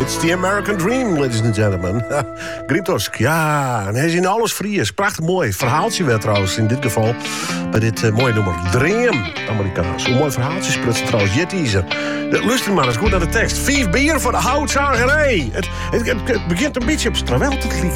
It's the American Dream, ladies and gentlemen. Gritosk, ja, en hij is in alles Fries. Prachtig mooi. Verhaaltje werd trouwens in dit geval bij dit mooie nummer Dream, Amerikaans. Een mooi verhaaltje sprutsen trouwens. Jetteaser. Luister maar eens goed naar de tekst. 5 bier voor de houtzagerij. Het begint een beetje op strawel te